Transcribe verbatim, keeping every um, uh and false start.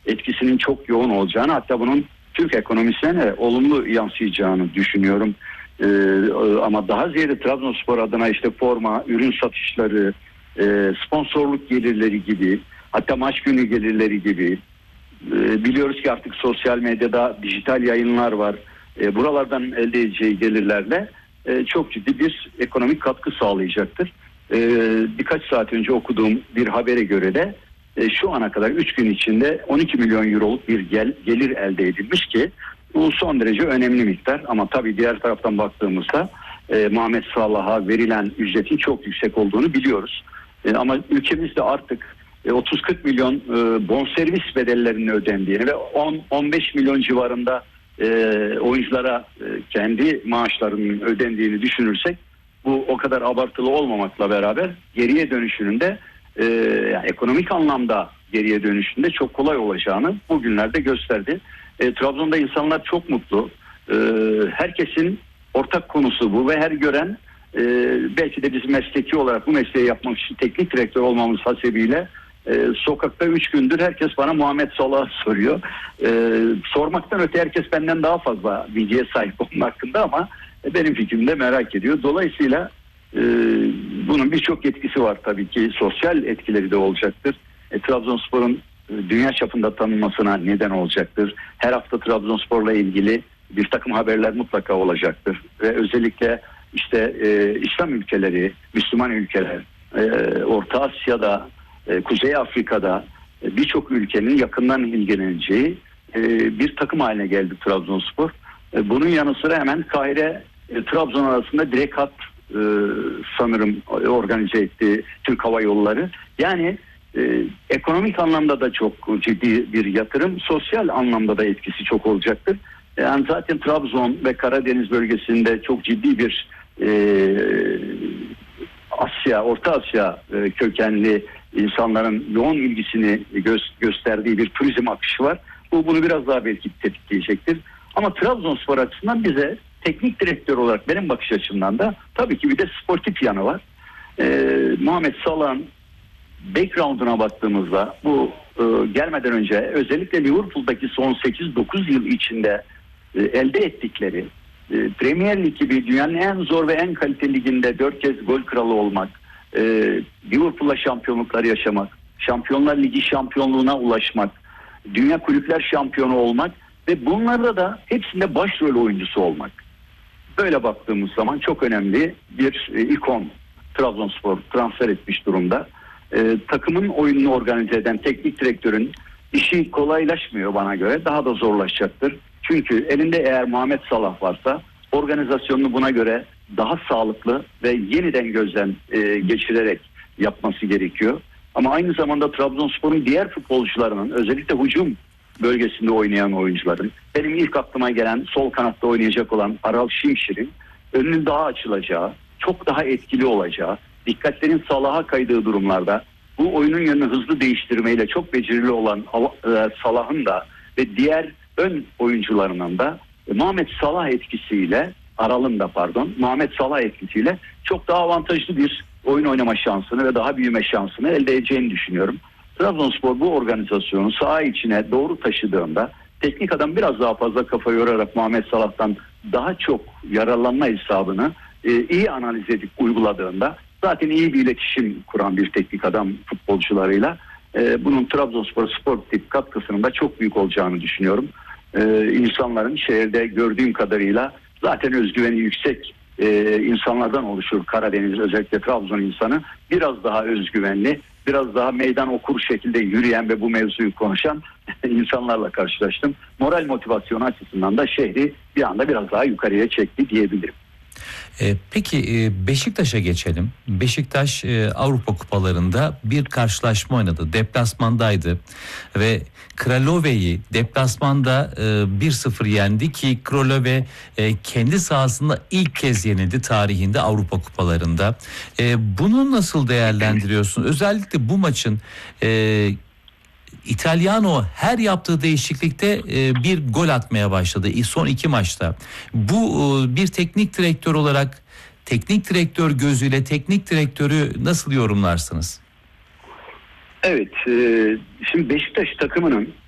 etkisinin çok yoğun olacağını, hatta bunun Türk ekonomisine de olumlu yansıyacağını düşünüyorum. Ee, ama daha ziyade Trabzonspor adına işte forma, ürün satışları, e, sponsorluk gelirleri gibi, hatta maç günü gelirleri gibi, e, biliyoruz ki artık sosyal medyada dijital yayınlar var. E, buralardan elde edeceği gelirlerle e, çok ciddi bir ekonomik katkı sağlayacaktır. E, birkaç saat önce okuduğum bir habere göre de e, şu ana kadar üç gün içinde on iki milyon euroluk bir gel, gelir elde edilmiş ki bu son derece önemli miktar. Ama tabii diğer taraftan baktığımızda e, Muhammed Salah'a verilen ücretin çok yüksek olduğunu biliyoruz. E, ama ülkemizde artık e, otuz kırk milyon e, bonservis bedellerinin ödendiğini ve on on beş milyon civarında e, oyunculara e, kendi maaşlarının ödendiğini düşünürsek, bu o kadar abartılı olmamakla beraber geriye dönüşünün de e, yani ekonomik anlamda geriye dönüşünde çok kolay olacağını bugünlerde gösterdi. E, Trabzon'da insanlar çok mutlu. E, herkesin ortak konusu bu ve her gören e, belki de biz mesleki olarak bu mesleği yapmak için teknik direktör olmamız hasebiyle e, sokakta üç gündür herkes bana Muhammed Salah soruyor. E, sormaktan öte herkes benden daha fazla bilgiye sahip onun hakkında, ama e, benim fikrimde merak ediyor. Dolayısıyla e, bunun birçok etkisi var tabii ki. Sosyal etkileri de olacaktır. E, Trabzonspor'un dünya çapında tanınmasına neden olacaktır. Her hafta Trabzonspor'la ilgili bir takım haberler mutlaka olacaktır. Ve özellikle işte e, İslam ülkeleri, Müslüman ülkeler, e, Orta Asya'da, e, Kuzey Afrika'da e, birçok ülkenin yakından ilgileneceği e, bir takım haline geldi Trabzonspor. E, bunun yanı sıra hemen Kahire, e, Trabzon arasında direkt hat e, sanırım organize etti Türk Hava Yolları. Yani Ee, ekonomik anlamda da çok ciddi bir yatırım, sosyal anlamda da etkisi çok olacaktır. Yani zaten Trabzon ve Karadeniz bölgesinde çok ciddi bir e, Asya, Orta Asya e, kökenli insanların yoğun ilgisini gö- gösterdiği bir turizm akışı var. Bu bunu biraz daha belki tetikleyecektir. Ama Trabzonspor açısından bize teknik direktör olarak benim bakış açımdan da tabii ki bir de sportif yanı var. E, Muhammed Salah'ın background'una baktığımızda bu e, gelmeden önce özellikle Liverpool'daki son sekiz dokuz yıl içinde e, elde ettikleri e, Premier Lig gibi dünyanın en zor ve en kaliteli liginde dört kez gol kralı olmak, e, Liverpool'la şampiyonluklar yaşamak, Şampiyonlar Ligi şampiyonluğuna ulaşmak, Dünya Kulüpler şampiyonu olmak ve bunlarda da hepsinde başrol oyuncusu olmak. Böyle baktığımız zaman çok önemli bir e, ikon Trabzonspor transfer etmiş durumda. Ee, takımın oyununu organize eden teknik direktörün işi kolaylaşmıyor bana göre. Daha da zorlaşacaktır. Çünkü elinde eğer Muhammed Salah varsa organizasyonunu buna göre daha sağlıklı ve yeniden gözden e, geçirerek yapması gerekiyor. Ama aynı zamanda Trabzonspor'un diğer futbolcularının, özellikle hücum bölgesinde oynayan oyuncuların, benim ilk aklıma gelen sol kanatta oynayacak olan Aral Şimşir'in önünün daha açılacağı, çok daha etkili olacağı, dikkatlerin Salah'a kaydığı durumlarda bu oyunun yönünü hızlı değiştirmeyle çok becerili olan Salah'ın da ve diğer ön oyuncularının da Muhammed Salah etkisiyle, Aral'ın da pardon, Muhammed Salah etkisiyle çok daha avantajlı bir oyun oynama şansını ve daha büyüme şansını elde edeceğini düşünüyorum. Trabzonspor bu organizasyonu saha içine doğru taşıdığında, teknik adam biraz daha fazla kafa yorarak Muhammed Salah'tan daha çok yararlanma hesabını e, iyi analiz edip uyguladığında, zaten iyi bir iletişim kuran bir teknik adam futbolcularıyla, e, bunun Trabzonspor sportif katkısının da çok büyük olacağını düşünüyorum. E, insanların şehirde gördüğüm kadarıyla zaten özgüveni yüksek e, insanlardan oluşur Karadeniz, özellikle Trabzon insanı. Biraz daha özgüvenli, biraz daha meydan okur şekilde yürüyen ve bu mevzuyu konuşan insanlarla karşılaştım. Moral motivasyonu açısından da şehri bir anda biraz daha yukarıya çekti diyebilirim. E, peki e, Beşiktaş'a geçelim. Beşiktaş e, Avrupa Kupalarında bir karşılaşma oynadı. Deplasmandaydı ve Kralove'yi deplasmanda e, bir sıfır yendi ki Kralove e, kendi sahasında ilk kez yenildi tarihinde Avrupa Kupalarında. E, bunu nasıl değerlendiriyorsun? Özellikle bu maçın e, İtalyano her yaptığı değişiklikte e, bir gol atmaya başladı son iki maçta. Bu e, bir teknik direktör olarak, teknik direktör gözüyle teknik direktörü nasıl yorumlarsınız? Evet, e, şimdi Beşiktaş takımının